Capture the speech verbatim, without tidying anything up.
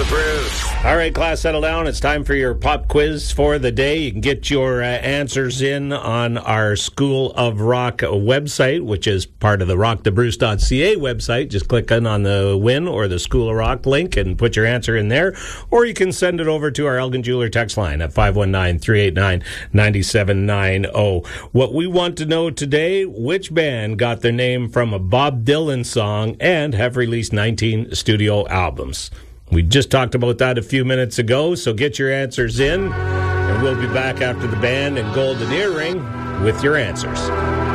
Bruce. All right, class, settle down. It's time for your pop quiz for the day. You can get your uh, answers in on our School of Rock website, which is part of the rock the bruce dot c a website. Just click in on the Win or the School of Rock link and put your answer in there. Or you can send it over to our Elgin Jeweler text line at five one nine, three eight nine, nine seven nine zero. What we want to know today, which band got their name from a Bob Dylan song and have released nineteen studio albums? We just talked about that a few minutes ago, so get your answers in, and we'll be back after the band and Golden Earring with your answers.